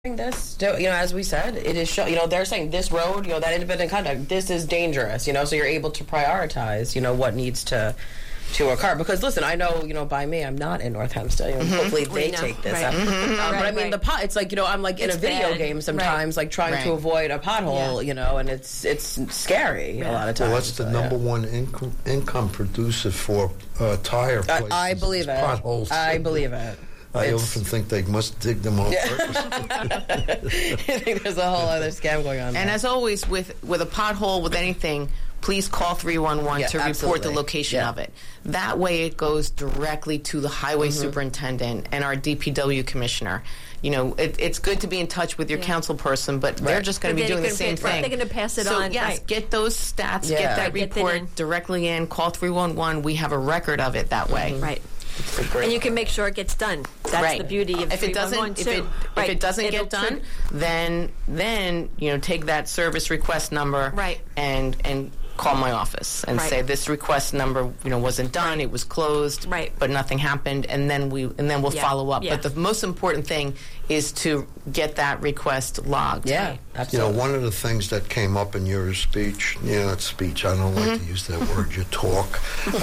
this, as we said, it is they're saying this road, that independent contact, this is dangerous, so you're able to prioritize, what needs to occur. Because listen, I know, by me, I'm not in North Hempstead. Hopefully they take this up. But I mean, it's like, I'm like in a video game sometimes, like trying to avoid a pothole, and it's scary a lot of times. Well, that's the number one income producer for tire places. I believe it. Potholes. I believe it. I often think they must dig them on purpose. I think there's a whole other scam going on. And as always, with a pothole, with anything, please call 311 to report the location of it. That way it goes directly to the highway superintendent and our DPW commissioner. It's good to be in touch with your council person, but they're just going to be doing the same thing. They're going to pass it on. So, yes, get those stats, get that report directly in, call 311. We have a record of it that way. Right. And you can make sure it gets done. That's the beauty of if it doesn't get done, then take that service request number and call my office and say this request number wasn't done, it was closed, but nothing happened, and then we'll follow up. But the most important thing is to get that request logged. Yeah, absolutely. One of the things that came up in your speech, not speech, I don't like to use that word, your talk,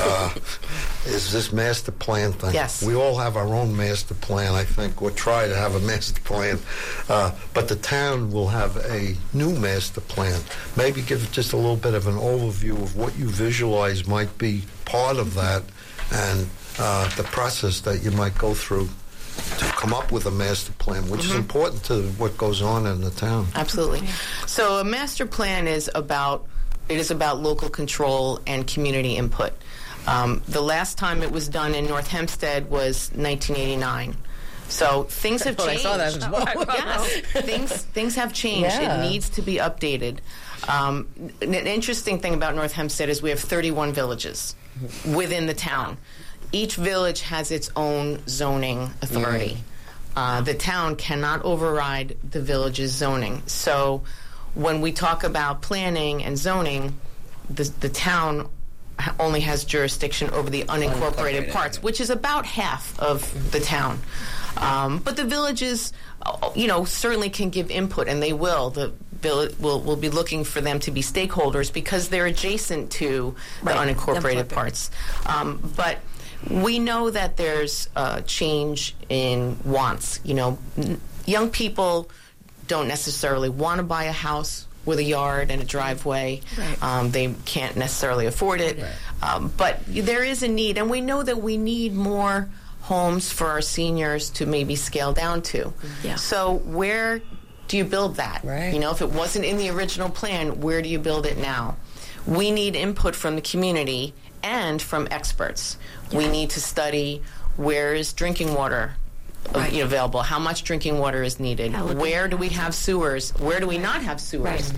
is this master plan thing. Yes. We all have our own master plan, I think, or try to have a master plan. But the town will have a new master plan. Maybe give just a little bit of an overview of what you visualize might be part of that and the process that you might go through to come up with a master plan, which is important to what goes on in the town. Absolutely. So a master plan is about local control and community input. The last time it was done in North Hempstead was 1989. So things have changed. I saw that as well. Yes, things have changed. Yeah. It needs to be updated. An interesting thing about North Hempstead is we have 31 villages within the town. Each village has its own zoning authority. The town cannot override the village's zoning. So when we talk about planning and zoning, the town only has jurisdiction over the unincorporated parts, which is about half of the town. But the villages, certainly can give input, and they will. The village will be looking for them to be stakeholders because they're adjacent to the unincorporated parts. But we know that there's change in wants. Young people don't necessarily want to buy a house with a yard and a driveway. They can't necessarily afford it. But there is a need, and we know that we need more homes for our seniors to maybe scale down to. So where do you build that? If it wasn't in the original plan, where do you build it now? We need input from the community and from experts. We need to study where is drinking water available, how much drinking water is needed, where do we have sewers, where do we not have sewers,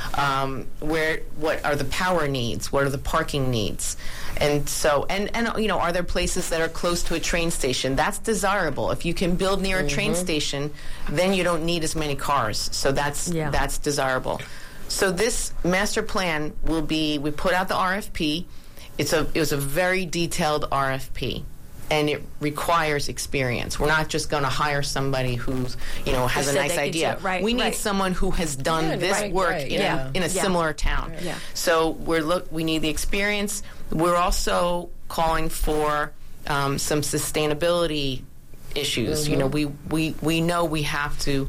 what are the power needs, what are the parking needs, and so and are there places that are close to a train station? That's desirable. If you can build near a train station, then you don't need as many cars, so that's desirable. So this master plan will be, we put out the RFP. It was a very detailed RFP, and it requires experience. We're not just going to hire somebody who's, has a nice idea. We need someone who has done this work in a similar town. So we need the experience. We're also calling for some sustainability issues. We know we have to,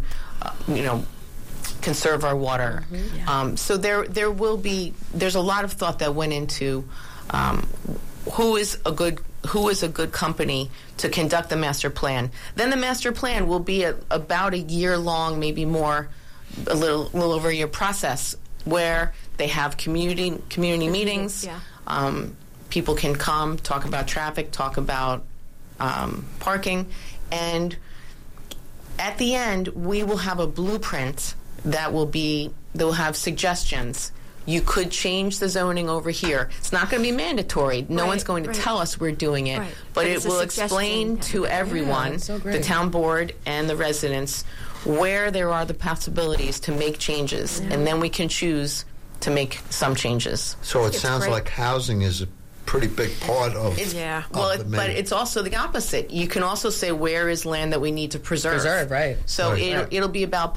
conserve our water. So there's a lot of thought that went into who is a good company to conduct the master plan. Then the master plan will be about a year long, maybe more, a little over a year process where they have community meetings. People can come, talk about traffic, talk about parking, and at the end we will have a blueprint that will have suggestions. You could change the zoning over here. It's not going to be mandatory. No one's going to tell us we're doing it, but it will explain to everyone, the town board and the residents, where there are the possibilities to make changes, and then we can choose to make some changes. So it sounds like housing is pretty big part of, Yeah. Well, of the but main. it's also the opposite. You can also say where is land that we need to preserve. Preserve, right. So Right. it'll be about